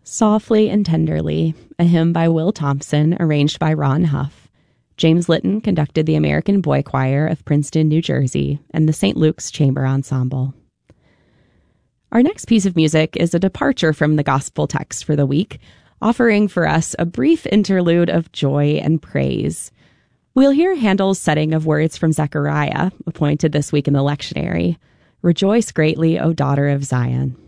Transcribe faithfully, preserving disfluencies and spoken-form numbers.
Softly and Tenderly, a hymn by Will Thompson, arranged by Ron Huff. James Litton conducted the American Boy Choir of Princeton, New Jersey, and the Saint Luke's Chamber Ensemble. Our next piece of music is a departure from the gospel text for the week, offering for us a brief interlude of joy and praise. We'll hear Handel's setting of words from Zechariah, appointed this week in the lectionary. Rejoice greatly, O daughter of Zion.